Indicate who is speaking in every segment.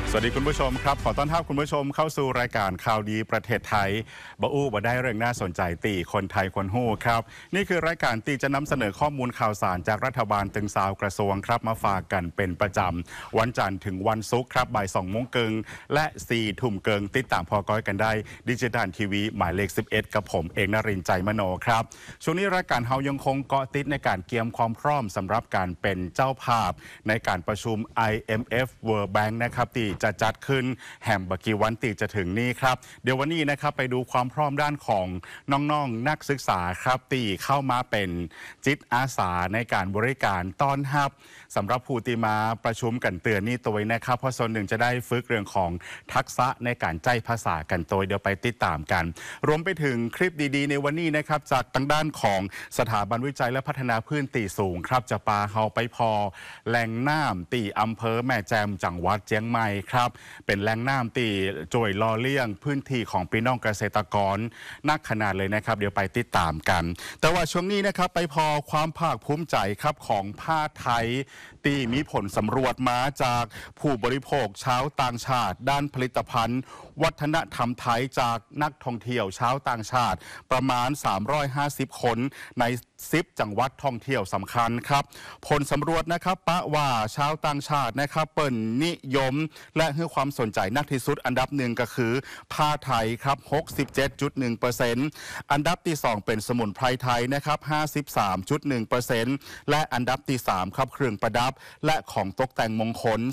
Speaker 1: สวัสดีคุณผู้ชมครับขอต้อนรับคุณผู้ชมเข้าสู่รายการข่าวดีประเทศไทยบ่ได้เรื่องน่าสนใจตีคนไทยคนหู้ครับนี่คือรายการตีจะนำเสนอข้อมูลข่าวสารจากรัฐบาลตึงสาวกระทรวงครับมาฝากกันเป็นประจำวันจันทร์ถึงวันศุกร์ครับบ่าย2 โมงครึ่งและ4 ทุ่มครึ่งติดตามพอก้อยกันได้ดิจิทัลทีวีหมายเลข11กับผมเอกนรินทร์ใจมโนครับช่วงนี้รายการเฮายังคงเกาะติดในการเกียมความพร้อมสำหรับการเป็นเจ้าภาพในการประชุม IMF World Bank นะครับที่จะจัดขึ้นแฮมบกีวันติจะถึงนี้ครับเดี๋ยววันนี้นะครับไปดูความพร้อมด้านของน้องๆนักศึกษาครับตีเข้ามาเป็นจิตอาสาในการบริการต้อนรับสำหรับผู้ที่มาประชุมกันเตือนนี่ตัวนะครับเพราะส่วนหนึ่งจะได้ฝึกเรื่องของทักษะในการใจภาษากันตัวเดี๋ยวไปติดตามกันรวมไปถึงคลิปดีๆในวันนี้นะครับจากทางด้านของสถาบันวิจัยและพัฒนาพื้นที่สูงครับจะปาเฮาไปพอแหล่งน้ำตีอำเภอแม่แจ่มจังหวัดเชียงใหม่ครับเป็นแหล่งน้ำตีโจยล่อเลี้ยงพื้นที่ของพี่น้องเกษตรกรนักขนาดเลยนะครับเดี๋ยวไปติดตามกันแต่ว่าช่วงนี้นะครับไปพอความภาคภูมิใจครับของผ้าไทยตีมีผลสำรวจมาจากผู้บริโภคชาวต่างชาติด้านผลิตภัณฑ์วัฒนธรรมไทยจากนักท่องเที่ยวชาวต่างชาติประมาณ350 คนใน10 จังหวัดท่องเที่ยวสำคัญครับผลสำรวจนะครับปะว่าชาวต่างชาตินะครับเปิ่นนิยมและให้ความสนใจนักที่สุดอันดับหนึ่งก็คือผ้าไทยครับ 67.1% อันดับที่2เป็นสมุนไพรไทยนะครับ 53.1% และอันดับที่3ครับเครื่องประดับและของตกแต่งมงคล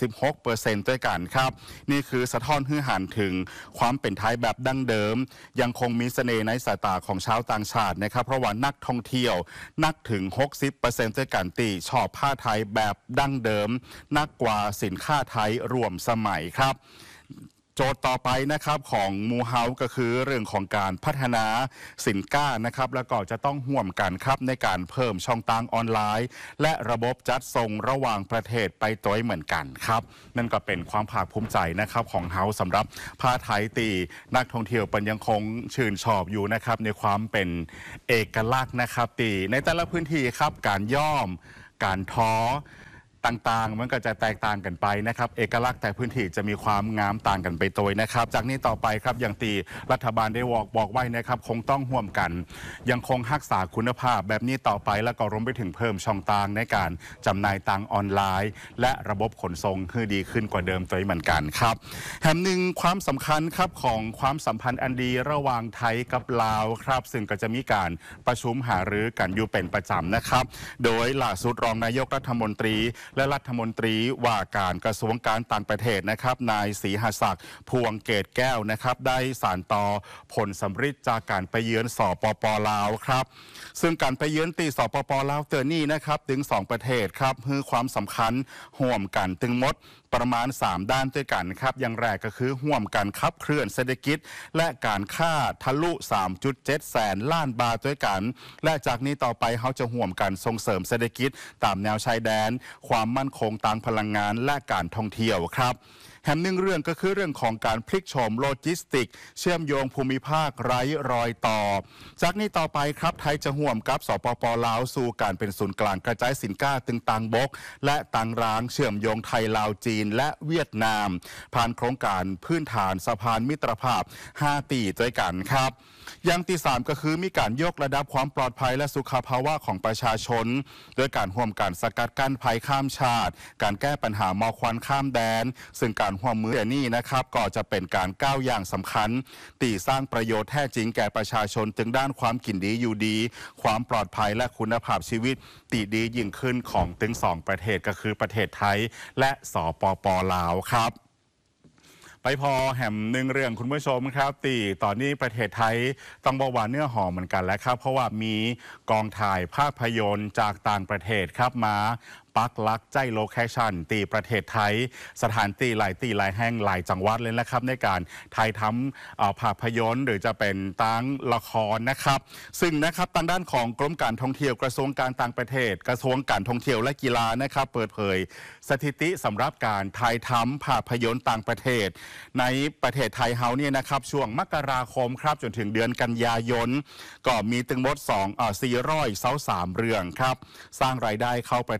Speaker 1: 36% ด้วยกันครับนี่คือสะท้อนให้หันถึงความเป็นไทยแบบดั้งเดิมยังคงมีเสน่ห์ในสายตาของชาวต่างชาตินะครับเพราะว่านักท่องเที่ยวนักถึง 60% ด้วยกันตีชอบผ้าไทยแบบดั้งเดิมนักกว่าสินค้าไทยรวมสมัยครับโจทย์ต่อไปนะครับของมูเฮาก็คือเรื่องของการพัฒนาสินค้านะครับแล้วก็จะต้องห่วมกันครับในการเพิ่มช่องทางออนไลน์และระบบจัดส่งระหว่างประเทศไปตัวเหมือนกันครับนั่นก็เป็นความภาคภูมิใจนะครับของเฮาสำหรับผ้าไทยตีนักท่องเที่ยวเป็นยังคงชื่นชอบอยู่นะครับในความเป็นเอกลักษณ์นะครับตีในแต่ละพื้นที่ครับการย่อมการท้อต่างๆมันก็จะแตกต่างกันไปนะครับเอกลักษณ์แต่พื้นที่จะมีความงามต่างกันไปโดยนะครับจากนี้ต่อไปครับอย่างตีรัฐบาลได้บอกไว้นะครับคงต้องห่วมกันยังคงรักษาคุณภาพแบบนี้ต่อไปแล้วก็รวมไปถึงเพิ่มช่องทางในการจำหน่ายตังออนไลน์และระบบขนส่งให้ดีขึ้นกว่าเดิมตัวเหมือนกันครับแถมหนึ่งความสำคัญครับของความสัมพันธ์อันดีระหว่างไทยกับลาวครับซึ่งก็จะมีการประชุมหารือกันอยู่เป็นประจำนะครับโดยล่าสุดรองนายกรัฐมนตรีและรัฐมนตรีว่าการกระทรวงการต่างประเทศนะครับนายศรีหศักดิ์พวงเกตแก้วนะครับได้สานต่อผลสำฤทธิ์จากการไปเยือนสปป.ลาวครับซึ่งการไปเยือนตีสปป.ลาวเตือนนี้นะครับถึง2ประเทศครับให้ความสำคัญห่วมกันถึงหมดประมาณ3ด้านด้วยกันครับอย่างแรกก็คือห่วมกันขับเคลื่อนเศรษฐกิจและการค้าทะลุ 3.7 แสนล้านบาทด้วยกันและจากนี้ต่อไปเขาจะห่วมกันส่งเสริมเศรษฐกิจตามแนวชายแดนความมั่นคงทางพลังงานและการท่องเที่ยวครับแถมหนึ่งเรื่องก็คือเรื่องของการพลิกโฉมโลจิสติกเชื่อมโยงภูมิภาคไร้รอยต่อจากนี้ต่อไปครับไทยจะห่วมกับสปป.ลาวสู่การเป็นศูนย์กลางกระจายสินค้าตึงต่างบกและต่างรางเชื่อมโยงไทยลาวจีนและเวียดนามผ่านโครงการพื้นฐานสะพานมิตรภาพ5 ปีด้วยกันครับอย่างที่3ก็คือมีการยกระดับความปลอดภัยและสุขภาวะของประชาชนโดยการร่วมกันสกัดกั้นภัยข้ามชาติการแก้ปัญหาหมอกควันข้ามแดนซึ่งการร่วมมือนี้นะครับก็จะเป็นการก้าวอย่างสำคัญตีสร้างประโยชน์แท้จริงแก่ประชาชนถึงด้านความกินดีอยู่ดีความปลอดภัยและคุณภาพชีวิตตีดียิ่งขึ้นของถึง2ประเทศก็คือประเทศไทยและสปป.ลาวครับไปพอแหมหนึ่งเรื่องคุณผู้ชมครับตีตอนนี้ประเทศไทยต้องบอกว่าเนื้อหอมเหมือนกันแล้วครับเพราะว่ามีกองถ่ายภาพยนตร์จากต่างประเทศครับมาปักหลักใจโลเคชั่นตีประเทศไทยสถานตีหลายแห่งหลายจังหวัดเลยนะครับในการถ่ายทำภาพยนตร์หรือจะเป็นตั้งละครนะครับซึ่งนะครับทางด้านของกรมการท่องเที่ยวกระทรวงการต่างประเทศกระทรวงการท่องเที่ยวและกีฬานะครับเปิดเผยสถิติสำหรับการถ่ายทำภาพยนตร์ต่างประเทศในประเทศไทยเฮาเนี่ยนะครับช่วงมกราคมครับจนถึงเดือนกันยายนก็มีถึงหมด423 เรื่องครับสร้างรายได้เข้าประเทศมาแล้ว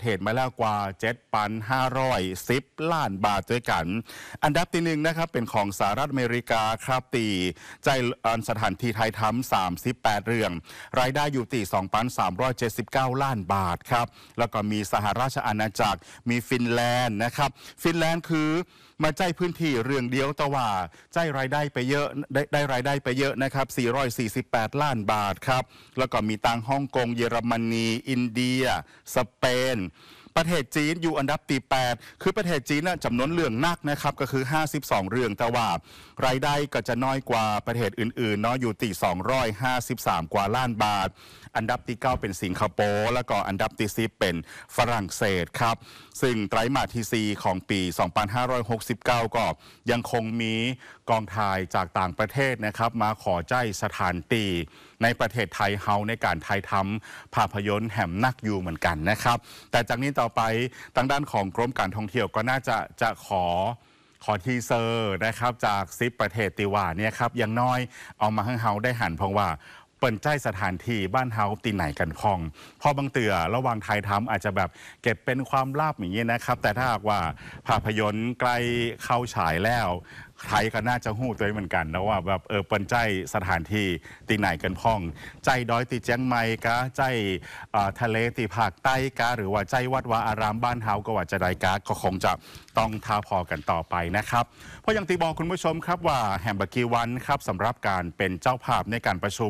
Speaker 1: แล้วกว่า 7,510 ล้านบาทด้วยกันอันดับที่หนึ่งนะครับเป็นของสหรัฐอเมริกาครับตีใจสถานที่ไทยทำ38 เรื่องรายได้อยู่ที่ 2,379 ล้านบาทครับแล้วก็มีสหราชอาณาจักรมีฟินแลนด์นะครับฟินแลนด์คือมาใจพื้นที่เรื่องเดียวแต่ว่าใจรายได้ไปเยอะได้รายได้ไปเยอะนะครับ448 ล้านบาทครับแล้วก็มีตังฮ่องกงเยอรมนีอินเดียสเปนประเทศจีนอยู่อันดับที่8คือประเทศจีนน่ะจำนวนเรื่องนักนะครับก็คือ52เรื่องแต่ว่ารายได้ก็จะน้อยกว่าประเทศอื่นๆเนาะอยู่ที่253 กว่าล้านบาทอันดับที่9เป็นสิงคโปร์แล้วก็อันดับที่10เป็นฝรั่งเศสครับซึ่งไตรมาสที่4ของปี 2569 ก็ยังคงมีกองถ่ายจากต่างประเทศนะครับมาขอใจสถานตีในประเทศไทยเฮาในการถ่ายทำภาพยนตร์แห่มนักอยู่เหมือนกันนะครับแต่จากนี้ต่อไปทางด้านของกรมการท่องเที่ยวก็น่าจะขอทีเซอร์นะครับจาก10ประเทศติว่าเนี่ยครับอย่างน้อยเอามาให้เฮาได้หันเพราะว่าเปิดใจสถานที่บ้านเฮาตีไหนกันพองพอบางเตือระหว่างไทยทำอาจจะแบบเก็บเป็นความลับอย่างนี้นะครับแต่ถ้าหากว่าภาพยนตร์ใกล้เข้าฉายแล้วไทยก็น่าจะหู้ตัวเหมือนกันนะว่าแบบเปิดใจสถานที่ตีไหนกันพองใจดอยตีเจียงใหม่กะใจทะเลตีภาคใต้กะหรือว่าใจวัดวาอารามบ้านเฮาก็ว่าจะได้กะก็คงจะต้องท้าพอกันต่อไปนะครับเพราะอย่างที่บอกคุณผู้ชมครับว่าแฮมเบอร์กีวันครับสำหรับการเป็นเจ้าภาพในการประชุม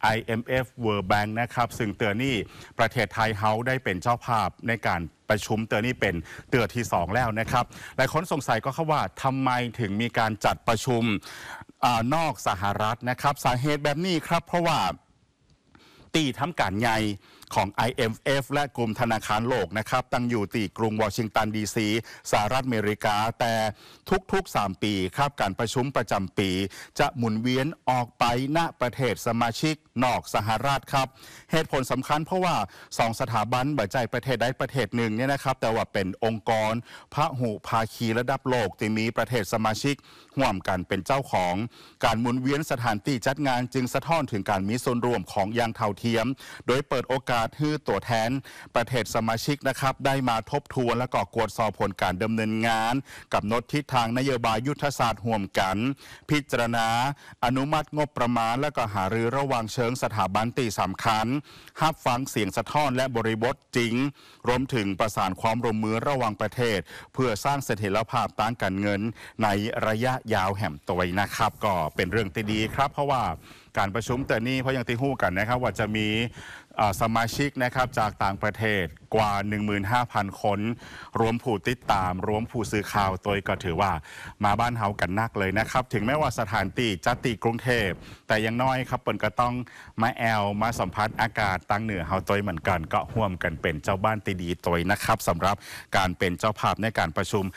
Speaker 1: IMF World Bank นะครับซึ่งเตือนนี่ประเทศไทยเฮาได้เป็นเจ้าภาพในการประชุมเตือนนี่เป็นเตือนที่2แล้วนะครับหลายคนสงสัยก็ว่าทำไมถึงมีการจัดประชุมนอกสหรัฐนะครับสาเหตุแบบนี้ครับเพราะว่าตีทำการใหญ่ของ IMF และกลุ่มธนาคารโลกนะครับตั้งอยู่ที่กรุงวอชิงตันดีซีสหรัฐอเมริกาแต่ทุกๆ3ปีครับการประชุมประจำปีจะหมุนเวียนออกไปณประเทศสมาชิกนอกสหรัฐครับเหตุผลสำคัญเพราะว่า2สถาบันบ่ใจประเทศใดประเทศหนึ่งเนี่ยนะครับแต่ว่าเป็นองค์กรพหุภาคีระดับโลกที่มีประเทศสมาชิกร่วมกันเป็นเจ้าของการหมุนเวียนสถานที่จัดงานจึงสะท้อนถึงการมีส่วนร่วมของอย่างเท่าเทียมโดยเปิดโอกาสให้ตัวแทนประเทศสมาชิกนะครับได้มาทบทวนและก็กวดสอบผลการดำเนินงานกับนทิศทางนโยบายยุทธศาสตร์ร่วมกันพิจารณาอนุมัติงบประมาณและก็หารือระหว่างเชิงสถาบันตีสำคัญรับฟังเสียงสะท้อนและบริบทจริงรวมถึงประสานความร่วมมือระหว่างประเทศเพื่อสร้างเสถียรภาพทางการเงินในระยะยาวแห่มตัวนะครับก็เป็นเรื่องที่ดีครับเพราะว่าการประชุมแต่นี้เพราะยังตีหู้กันนะครับว่าจะมีสมาชิกนะครับจากต่างประเทศกว่า 15,000 คนรวมผู้ติดตามรวมผู้สื่อข่าวตัวก็ถือว่ามาบ้านเฮากันนักเลยนะครับถึงแม้ว่าสถานที่จัดตีกรุงเทพแต่ยังน้อยครับเปิ้นก็ต้องมาแอลมาสัมผัสอากาศตั้งเหนือเฮาตัวเหมือนกันก็ร่วมกันเป็นเจ้าบ้านตีดีตัวนะครับสำหรับการเป็นเจ้าภาพในการประชุม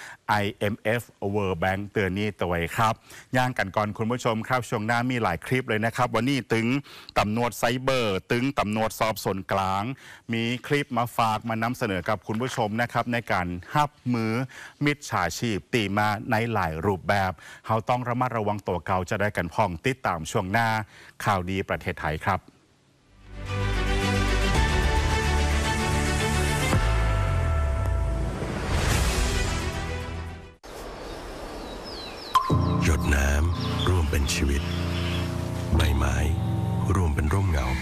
Speaker 1: IMF World Bank เตือนนี้ตัวครับย่างกันก่อนคุณผู้ชมครับช่วงหน้ามีหลายคลิปเลยนะครับวันนี้ตึงตำรวจไซเบอร์ตึงตำรวจสอบสวนกลางมีคลิปมาฝากมานำเสนอกับคุณผู้ชมนะครับในการหับมือมิจฉาชีพตีมาในหลายรูปแบบเขาต้องระมัดระวังตัวเก่าจะได้กันพ่องติดตามช่วงหน้าข่าวดีประเทศไทยครับ
Speaker 2: หยดน้ำร่วมเป็นชีวิตใบไม้รวมเป็นร่มเงา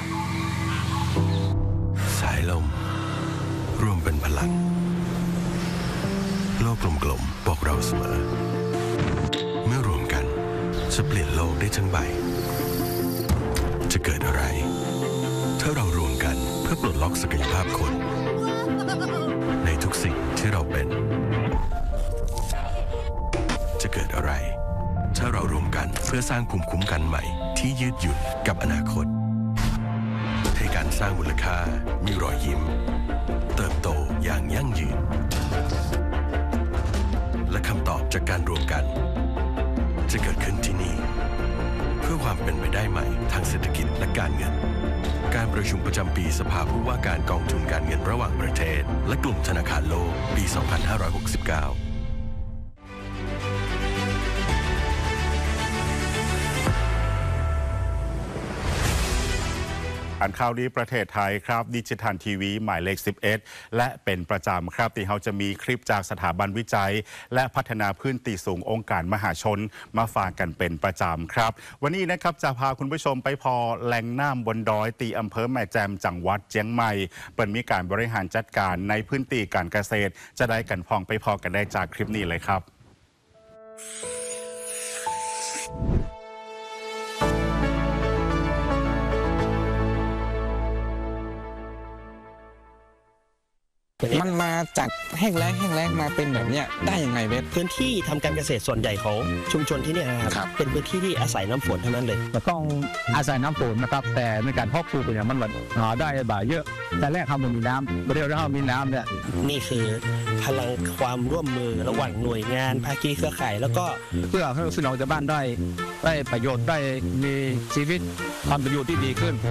Speaker 2: สายลมรวมเป็นพลังโลกกลมๆบอกเราเสมอเมื่อรวมกันจะเปลี่ยนโลกได้ทั้งใบจะเกิดอะไรถ้าเรารวมกันเพื่อปลดล็อกศักยภาพคนในทุกสิ่งที่เราเป็นจะเกิดอะไรถ้าเรารวมกันเพื่อสร้างภูมิคุ้มกันใหม่ที่ยืดหยุ่นกับอนาคตให้การสร้างมูลค่ามีรอยยิ้มเติบโตอย่างยั่งยืนและคำตอบจากการรวมกันจะเกิดขึ้นที่นี่เพื่อความเป็นไปได้ใหม่ทางเศรษฐกิจและการเงินการประชุมประจำปีสภาผู้ว่าการกองทุนการเงินระหว่างประเทศและกลุ่มธนาคารโลกปี 2569
Speaker 1: อันข่าวดีประเทศไทยครับดิจิทัลทีวีหมายเลข11และเป็นประจำครับที่เราจะมีคลิปจากสถาบันวิจัยและพัฒนาพื้นที่สูงองค์การมหาชนมาฝากกันเป็นประจำครับวันนี้นะครับจะพาคุณผู้ชมไปพอแหล่งน้ำบนดอยตีอำเภอแม่แจ่มจังหวัดเชียงใหม่เปิดมีการบริหารจัดการในพื้นที่การเกษตรจะได้กันพองไปพอกันได้จากคลิปนี้เลยครับ
Speaker 3: มันมาจากแห้งแล้งมาเป็นแบบเนี้ยได้ยังไงเวท
Speaker 4: พื้นที่ทำการเกษตรส่วนใหญ่ของชุมชนที่นี่ครับเป็นพื้นที่ที่อาศัยน้ำฝนทั้งนั้นเลย
Speaker 5: เราต้องอาศัยน้ำฝนนะครับแต่ในการเพาะปลูกเนี่ยมันได้บ่าเยอะแต่แรกเขาไม่มีน้ำเรียกว่ามีน้ำเนี่ย
Speaker 4: นี่คือพลังความร่วมมือระหว่างหน่วยงานภาคีเครือข่ายแล้วก็
Speaker 5: เพื่อให้พี่น้องชาวบ้านได้ประโยชน์ได้มีชีวิตความเป็นอยู่ที่ดีขึ้น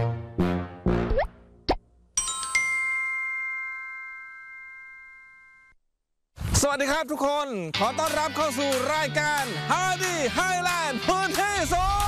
Speaker 3: สวัสดีครับทุกคนขอต้อนรับเข้าสู่รายการ Hardy Highland พื้นที่สูง